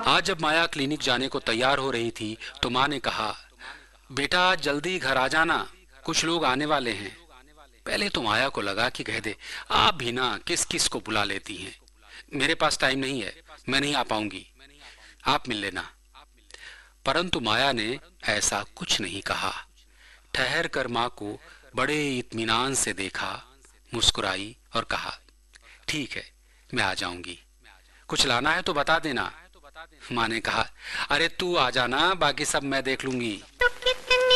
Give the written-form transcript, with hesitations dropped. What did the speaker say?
आज जब माया क्लिनिक जाने को तैयार हो रही थी तो माँ ने कहा, बेटा जल्दी घर आ जाना, कुछ लोग आने वाले हैं। पहले तो माया को लगा कि कह दे, आप भी ना किस किस को बुला लेती हैं, मेरे पास टाइम नहीं है, मैं नहीं आ पाऊंगी, आप मिल लेना। परंतु माया ने ऐसा कुछ नहीं कहा। ठहर कर माँ को बड़े इत्मीनान से देखा, मुस्कुराई और कहा, ठीक है, मैं आ जाऊंगी, कुछ लाना है तो बता देना। माँ ने कहा, अरे तू आ जाना, बाकी सब मैं देख लूंगी।